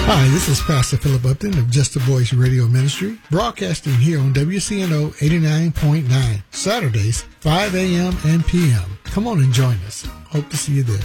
Hi, this is Pastor Philip Upton of Just a Voice Radio Ministry, broadcasting here on WCNO 89.9, Saturdays, 5 a.m. and p.m. Come on and join us. Hope to see you there.